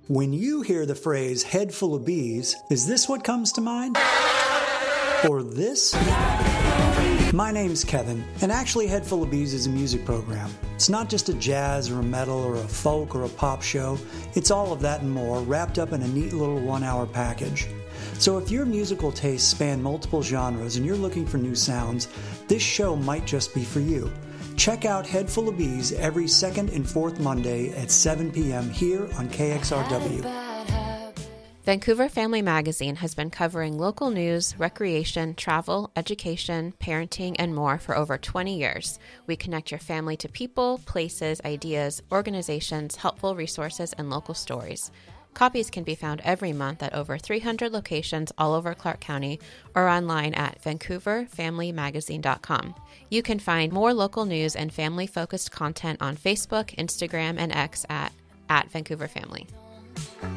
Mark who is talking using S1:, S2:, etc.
S1: When you hear the phrase head full of bees, is this what comes to mind? Or this? My name's Kevin, and actually Head Full of Bees is a music program. It's not just a jazz or a metal or a folk or a pop show. It's all of that and more wrapped up in a neat little 1-hour package. So if your musical tastes span multiple genres and you're looking for new sounds, this show might just be for you. Check out Head Full of Bees every second and fourth Monday at 7 p.m. here on KXRW.
S2: Vancouver Family Magazine has been covering local news, recreation, travel, education, parenting, and more for over 20 years. We connect your family to people, places, ideas, organizations, helpful resources, and local stories. Copies can be found every month at over 300 locations all over Clark County or online at vancouverfamilymagazine.com. You can find more local news and family-focused content on Facebook, Instagram, and X at Vancouver Family.